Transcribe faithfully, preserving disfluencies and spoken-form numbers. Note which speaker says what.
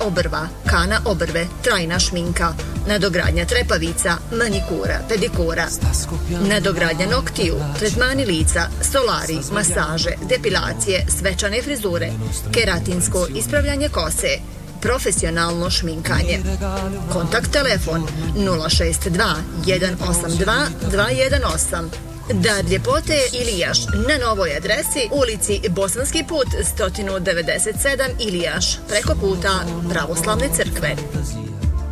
Speaker 1: obrva, kana obrve, trajna šminka, nadogradnja trepavica, manikura, pedikura, nadogradnja noktiju, tretmani lica, solari, masaže, depilacije, svečane frizure, keratinsko ispravljanje kose, profesionalno šminkanje. Kontakt telefon nula šest dva jedan osam dva dva jedan osam. Dar ljepote Ilijaš na novoj adresi ulici Bosanski put sto devedeset sedam Ilijaš preko puta Pravoslavne crkve.